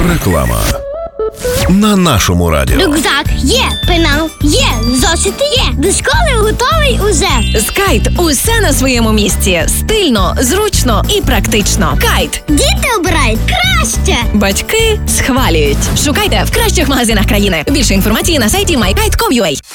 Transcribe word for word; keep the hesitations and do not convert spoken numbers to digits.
Реклама на нашому радіо. Рюкзак є, пенал є, зошити є. До школи готовий уже. З Кайт усе на своєму місці. Стильно, зручно і практично. Кайт. Діти обирають краще. Батьки схвалюють. Шукайте в кращих магазинах країни. Більше інформації на сайті май кайт крапка ком крапка ю а.